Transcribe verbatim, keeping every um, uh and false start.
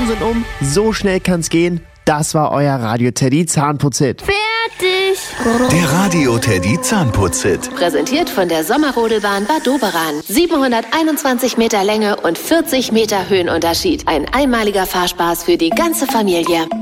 Minuten sind um, so schnell kann's gehen. Das war euer Radio Teddy Zahnputz-Hit. Fertig! Der Radio Teddy Zahnputz-Hit. Präsentiert von der Sommerrodelbahn Bad Doberan. siebenhunderteinundzwanzig Meter Länge und vierzig Meter Höhenunterschied. Ein einmaliger Fahrspaß für die ganze Familie.